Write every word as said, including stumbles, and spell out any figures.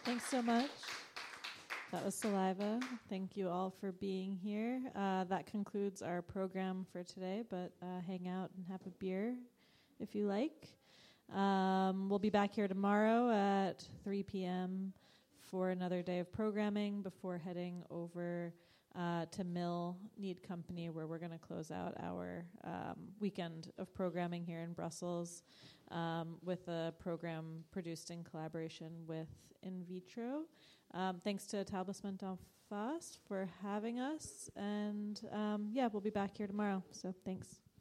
Thanks so much. That was Saliva. Thank you all for being here. Uh, that concludes our program for today, but uh, hang out and have a beer if you like. Um, we'll be back here tomorrow at three p.m. for another day of programming before heading over uh, to Mill Need Company, where we're going to close out our um, weekend of programming here in Brussels um, with a program produced in collaboration with In Vitro. Um, thanks to Etablissement d'Enfance for having us. And um, yeah, we'll be back here tomorrow. So thanks.